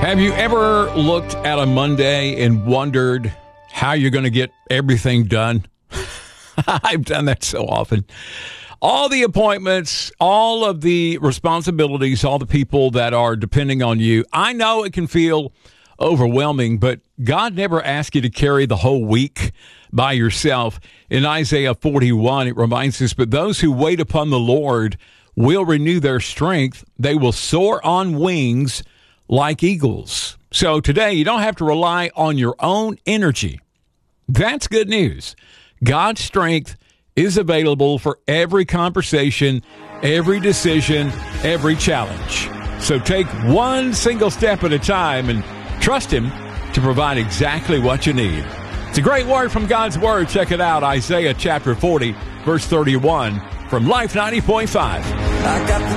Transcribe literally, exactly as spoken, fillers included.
Have you ever looked at a Monday and wondered how you're going to get everything done? I've done that so often. All the appointments, all of the responsibilities, all the people that are depending on you. I know it can feel overwhelming, but God never asked you to carry the whole week by yourself. In Isaiah forty-one, it reminds us, but those who wait upon the Lord will renew their strength. They will soar on wings like eagles. So today, you don't have to rely on your own energy. That's good news. God's strength is available for every conversation, every decision, every challenge. So take one single step at a time and trust Him to provide exactly what you need. It's a great word from God's Word. Check it out, Isaiah chapter forty, verse thirty-one, from Life ninety point five. I got the